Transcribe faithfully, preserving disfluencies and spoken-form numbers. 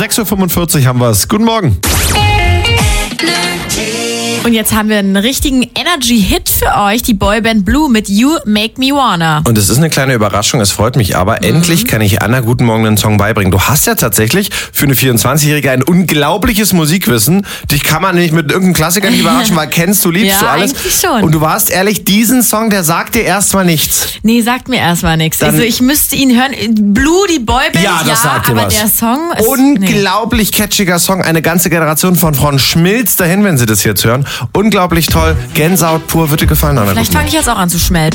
sechs Uhr fünfundvierzig haben wir es. Guten Morgen. Und jetzt haben wir einen richtigen Energy-Hit für euch, die Boyband Blue mit You Make Me Wanna. Und es ist eine kleine Überraschung, es freut mich aber. Mhm. Endlich kann ich Anna Guten Morgen einen Song beibringen. Du hast ja tatsächlich für eine vierundzwanzigjährige ein unglaubliches Musikwissen. Dich kann man nicht mit irgendeinem Klassiker nicht überraschen, weil kennst du, liebst ja, du alles. Eigentlich schon. Und du warst ehrlich, diesen Song, der sagt dir erstmal nichts. Nee, sagt mir erstmal nichts. Dann Also ich müsste ihn hören. Blue, die Boyband, ja, das ja, sagt dir aber was. der Song ist... Unglaublich nee. catchiger Song. Eine ganze Generation von Frauen schmilzt dahin, wenn sie das jetzt hören. Unglaublich toll. Gänsehaut pur. Wird dir gefallen, Anna? Vielleicht fange ich jetzt auch an zu schmelzen.